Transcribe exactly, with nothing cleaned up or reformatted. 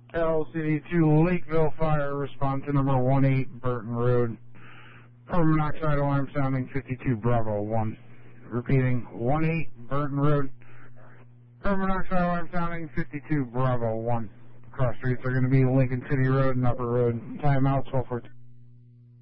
L C to Lakeville Fire, respond to number one eight Burton Road. Carbon monoxide alarm sounding fifty-two Bravo one. Repeating, one eight Burton Road. Carbon monoxide alarm sounding fifty-two Bravo one. Cross streets are going to be Lincoln City Road and Upper Road. Timeout twelve fourteen.